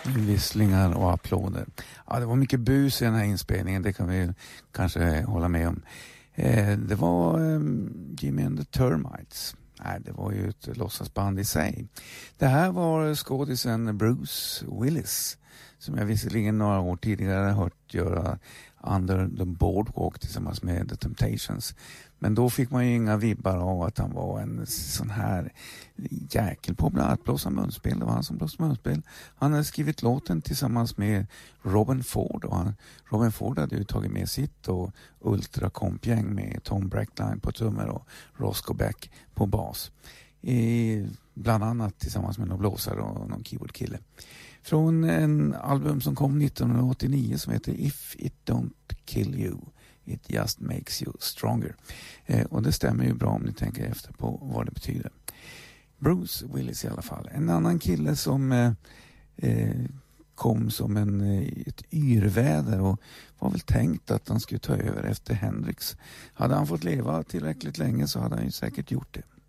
Visslingar och applåder. Ja, det var mycket bus i den här inspelningen, det kan vi kanske hålla med om. Det var Jimmy and the Termites. Nej, det var ju ett låtsasband i sig. Det här var skådisen Bruce Willis, som jag visserligen några år tidigare hört göra Under the Boardwalk tillsammans med The Temptations. Men då fick man ju inga vibbar av att han var en sån här jäkel på bland annat blåsa munspel. Det var han som blåste munspel. Han hade skrivit låten tillsammans med Robin Ford. Och Robin Ford hade ju tagit med sitt och ultrakompgäng med Tom Brackline på trummor och Roscoe Beck på bas. Bland annat tillsammans med någon blåsare och någon keyboardkille. Från en album som kom 1989 som heter If It Don't Kill You, It Just Makes You Stronger. Och det stämmer ju bra om ni tänker efter på vad det betyder. Bruce Willis i alla fall. En annan kille som kom som ett yrväder och var väl tänkt att han skulle ta över efter Hendrix. Hade han fått leva tillräckligt länge så hade han ju säkert gjort det.